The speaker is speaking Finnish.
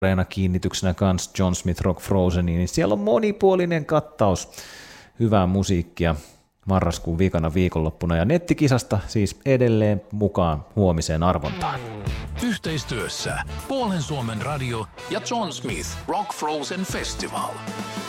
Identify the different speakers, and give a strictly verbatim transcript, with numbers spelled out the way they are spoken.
Speaker 1: kiinnityksenä kans John Smith Rock Frozeniin, niin siellä on monipuolinen kattaus hyvää musiikkia marraskuun viikana viikonloppuna, ja nettikisasta siis edelleen mukaan huomiseen arvontaan.
Speaker 2: Yhteistyössä Puolen Suomen radio ja John Smith Rock Frozen Festival.